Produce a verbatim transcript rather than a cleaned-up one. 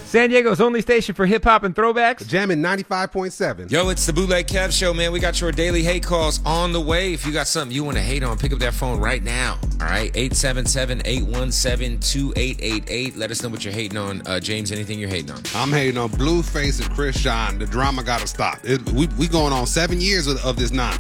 San Diego's only station for hip-hop and throwbacks. Jamming ninety-five point seven. Yo, it's the Bootleg Kev Show, man. We got your daily hate calls on the way. If you got something you want to hate on, pick up that phone right now. All right, eight seven seven, eight one seven, two eight eight eight. Let us know what you're hating on. Uh, James, anything you're hating on? I'm hating on Blueface and Chris Sean. The drama got to stop. It, we we going on seven years of, of this nonsense.